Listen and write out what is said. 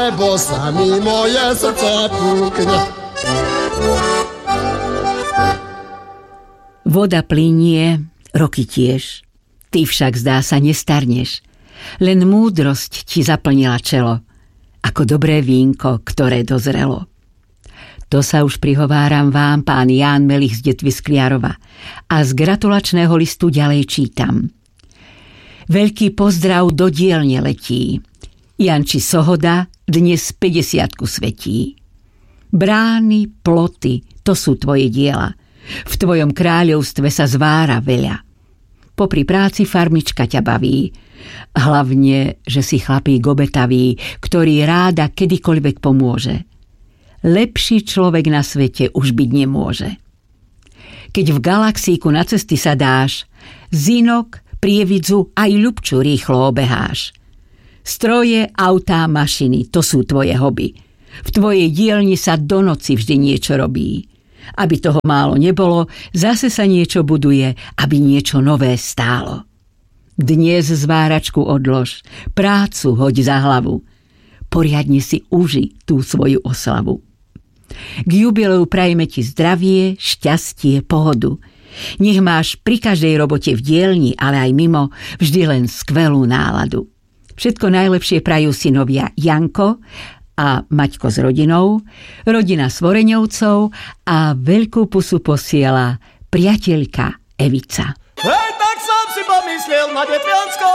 lebo sa mi moje srdce púkne. Voda plynie, roky tiež. Ty však zdá sa nestarneš. Len múdrosť ti zaplnila čelo, ako dobré vínko, ktoré dozrelo. To sa už prihováram vám, pán Ján Melich z Detvy Skliarova, a z gratulačného listu ďalej čítam. Veľký pozdrav do dielne letí. Janči Sohoda dnes 50-ku svetí. Brány, ploty, to sú tvoje diela. V tvojom kráľovstve sa zvára veľa. Popri práci farmička ťa baví. Hlavne, že si chlapík obetavý, ktorý ráda kedykoľvek pomôže. Lepší človek na svete už byť nemôže. Keď v galaxíku na cesty sa dáš, Zinok, Prievidzu aj Ľubču rýchlo obeháš. Stroje, autá, mašiny, to sú tvoje hobby. V tvojej dielni sa do noci vždy niečo robí. Aby toho málo nebolo, zase sa niečo buduje, aby niečo nové stálo. Dnes zváračku odlož, prácu hoď za hlavu. Poriadne si uži tú svoju oslavu. K jubileu prajme ti zdravie, šťastie, pohodu. Nech máš pri každej robote v dielni, ale aj mimo, vždy len skvelú náladu. Všetko najlepšie prajú synovia Janko a Maťko s rodinou, rodina Svoreňovcov a veľkú pusu posiela priateľka Evica. Hej, tak som si pomyslel na Detvianskom